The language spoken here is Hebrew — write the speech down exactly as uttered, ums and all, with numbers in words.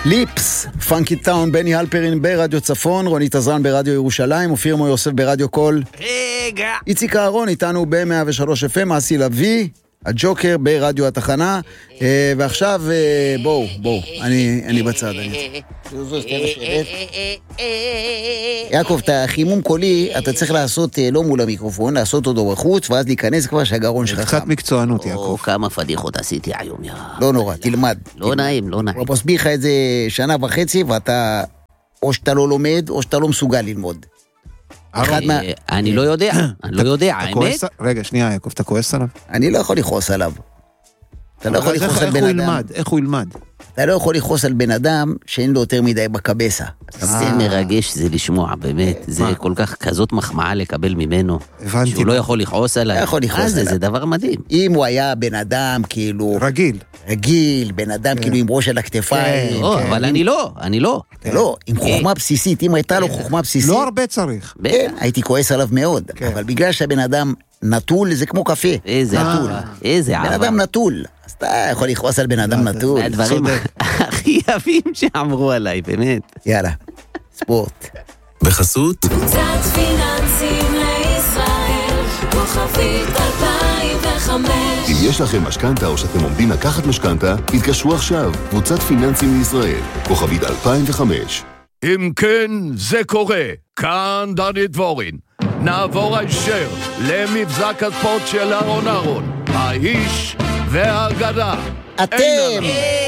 ליפס, פאנקי טאון, בני הלפרין ברדיו צפון, רונית עזרן ברדיו ירושלים, אופיר מו יוסף ברדיו קול. רגע. איציק אהרון איתנו ב-מאה ושלוש אף אם, אסי לוי, הג'וקר ברדיו התחנה, ועכשיו בואו, בואו, אני, אני בצד, אני... יעקב, את החימום קולי, אתה צריך לעשות לא מול המיקרופון, לעשות אותו בחוץ, ואז להיכנס כבר שהגרון שלך חם. קצת מקצוענות, יעקב. כמה פדיחות עשיתי היום, יא. לא נורא, תלמד. לא נעים, לא נעים. הוא מסביר לך את זה שנה וחצי, ואתה, או שאתה לא לומד, או שאתה לא מסוגל ללמוד. אני לא יודע, אני לא יודע, האמת? רגע, שנייה, יעקב, אתה כועס עליו? אני לא יכול לכעוס עליו. אתה לא יכול לכעוס על בן אדם. איך הוא ילמד? אתה לא יכול לכעוס על בן אדם שאין לו יותר מדי בקבסה. זה מרגש, זה לשמוע, באמת. זה כל כך כזאת מחמאה לקבל ממנו. הבנתי. שהוא לא יכול לכעוס עליי. לא יכול לכעוס עליו. זה דבר מדהים. אם הוא היה בן אדם כאילו... רגיל. רגיל, בן אדם כאילו עם ראש על הכתפיים. אבל אני לא, אני לא. לא, עם חוכמה בסיסית, אם הייתה לו חוכמה בסיסית... לא הרבה צריך. הייתי כועס עליו מאוד. אבל בגלל שהבן אדם נטול, זה כמו קפה. איזה אהבה. איזה אהבה. בן אדם נטול. אז אתה יכול לכעוס על בן אדם נטול. הדברים הכי יפים שאמרו עליי, באמת. יאללה, ספורט. בחסות קבוצת פיננסים לישראל, כוכבית אלפיים וחמש. אם יש לכם משכנתה או שאתם עומדים לקחת משכנתה, התקשרו עכשיו. קבוצת פיננסים לישראל, כוכבית אלפיים וחמש. אם כן, זה קורה. כאן דני דבורין. נעבור הישר למבזק הספורט של אהרון אהרון, האיש והאגדה. אתם